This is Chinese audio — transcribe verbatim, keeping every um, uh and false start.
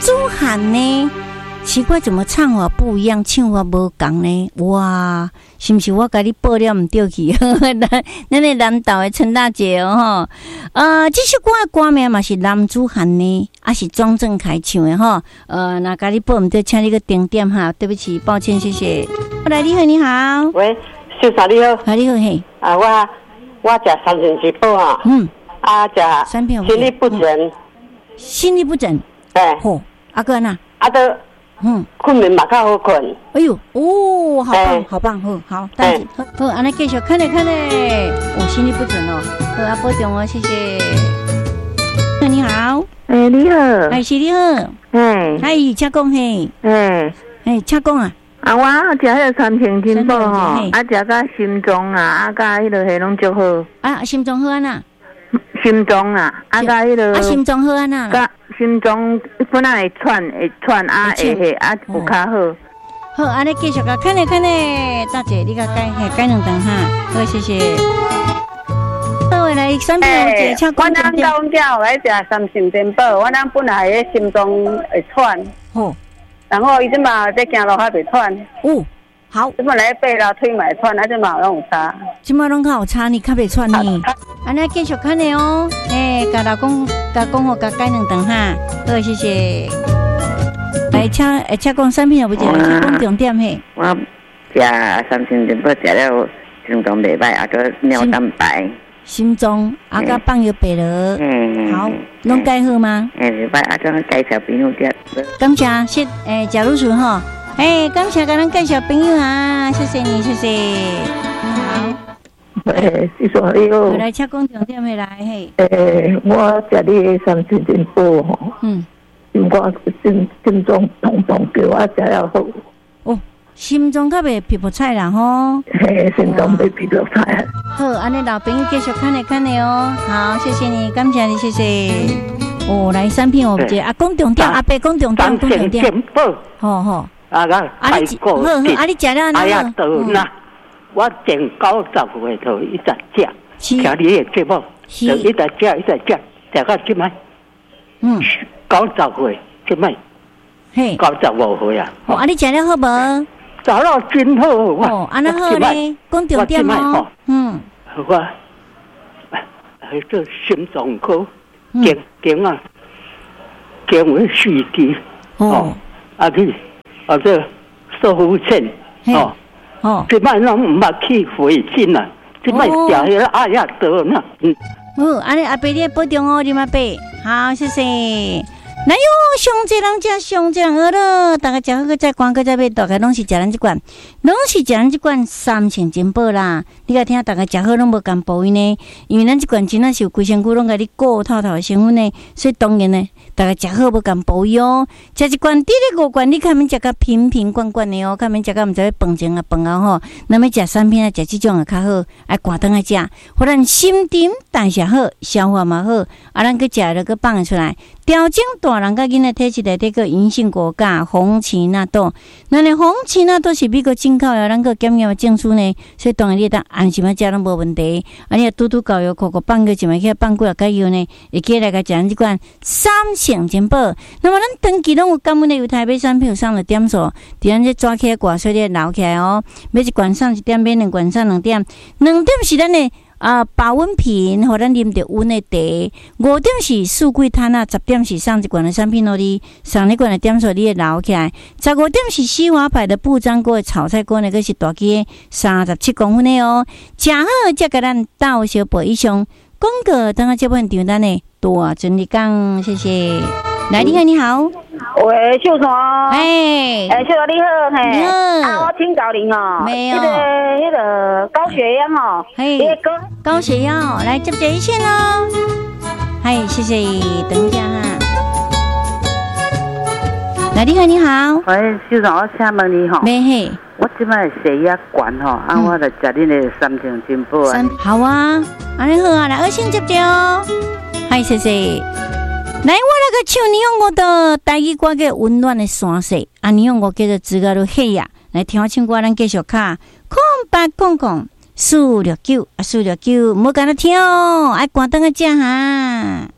子汉呢？奇怪，怎么唱法不一样，唱法无同呢？哇，是不是我甲你报了唔对去？咱咱的南投的陈大姐哦，吼，呃，这首歌的歌名嘛是男子汉呢，啊是庄正凯唱的吼。呃，那甲你报唔对，请你个点点哈，对不起，抱歉，谢谢。后来你好，你好， 喂，秀嫂你好， 啊你好嘿， 啊我我食三全食补哈， 嗯， 啊食三片心律不整， 心律不整， 哎， 吼，阿哥呐， 啊都。 嗯， 困眠嘛较好困。 哎呦，哦，好棒， 欸、 好棒，好，好，但是好，好，安尼继续看嘞看嘞，哦，心律不准哦，好，阿保重哦，谢谢。你好， 哎、欸，你好， 哎，是你好， 哎， 哎，请讲嘿， 哎， 哎，请讲啊， 啊，我食迄个三千金宝吼，啊，食甲心脏啊，啊，甲迄个迄拢足好。 啊，心脏好安那？ 心脏啊，啊，甲迄个。 啊，心脏好安那？ 甲心脏本来会喘，会喘啊，会迄啊，有较好。 好，安尼继续甲看嘞看嘞，大姐，你甲改嘿改两顿哈，好，谢谢。好，来三片有姐，请讲。 我咱讲叫来食三心电宝，我咱本来迄心脏会喘， 哦， 然后伊即嘛在行路较袂喘。 哦。好， 即摆来爬楼腿嘛会喘，啊，即嘛拢有差。 即摆拢较有差，你较袂喘呢。安尼继续看的哦，诶，甲老公、甲公公、甲改两顿哈，好，谢谢。来，请诶，请讲产品有无？请讲重点嘿。 我食三星电宝食了，心脏袂歹，啊个尿蛋白。 心脏啊，甲放药白了。嗯，好，拢改好吗？ 诶，袂歹，啊，种介绍朋友食。 感谢，谢诶，贾如纯吼。哎，感谢给咱介绍朋友啊，谢谢你，谢谢。你好， 哎，你说你好。 来，请讲重点的来嘿。 诶，我食你三星电宝吼，嗯，心肝心心脏痛痛叫我食了好。 哦，心脏较袂皮肤菜啦吼。 嘿，心脏袂皮肤菜。 好，安尼老朋友继续看嘞看嘞哦。好，谢谢你，感谢你，谢谢。哦，来三片我接啊，讲重点，阿伯讲重点，讲重点。好好。 啊，咱太过好好，啊，你食了哪？ 哎呀，到那我前九十岁头一直食，听你的节目，就一直食，一直食，食到即摆，嗯，九十岁即摆，嘿，九十五岁啊。 哦，啊，你食了好无？ 食了真好，我哦，安那好咧，讲重点哦。嗯， 我去做心脏科，经经啊，经为四肢，哦，啊去。啊，这瘦肤线哦哦，这摆拢唔捌去回诊啦，这摆食迄个阿亚得呢。嗯， 好，安尼阿伯你保重哦，你阿伯，好，谢谢。来哟，上济人食，上济人喝了，大家食好个再关个再买，大概拢是食咱这款，拢是食咱这款三千金宝啦。你甲听大家食好拢无共补呢，因为咱这款真正是有规身躯拢甲你顾透透的成分呢，所以当然呢。大家食好无共补哦，食一罐，第二五罐，你看免食甲瓶瓶罐罐的哦，看免食甲毋知要饭前啊饭后吼，那么食三片啊，食即种啊较好，爱寒顿啊食，互咱心情代谢好，消化嘛好，啊，咱去食了去放出来，调整大人甲囡仔体质内底个银杏果苷、红荠纳豆，那呢红荠纳豆是美国进口的，咱个检验的证书呢，所以当然你当安心啊食拢无问题，啊，你拄拄搞药，口口放个一枚去放几啊个药呢，会起来甲食咱即款三。省钱宝，那么咱长期拢有感恩的犹太买产品有上了点数，伫咱这抓起来挂水咧留起来哦。每一罐上一点，每两罐上两点，两点是咱的啊保温瓶，互咱啉着温的茶。五点是四季摊啊，十点是上一罐的产品咯，你上一罐的点数你会留起来。十五点是西华牌的布张锅的炒菜锅呢，个是大机的三十七公分的哦。食好才甲咱倒小杯以上。广告等下这部分订单呢，多整理讲，谢谢。来，你好，你好， 喂，秀传， 哎， 哎，秀传你好，嘿， 你好， 啊，我请教您哦， 没有， 那个那个高血压哦， 嘿，高血压哦，来接接一线哦，嗨，谢谢，等一下哈。来，你好，你好， 喂，秀传，我请问你吼， 没嘿。 我即摆血压高吼，啊，我来食恁的三千金宝啊。 好啊，安尼好啊，来二线接接哦。嗨，谢谢。来，我那个唱你用我的台语歌嘅温暖的山势，啊，你用我叫做自个的黑呀。来听我唱歌，咱继续卡空八空空四六九啊，四六九，唔好跟他听哦，爱关灯个食哈。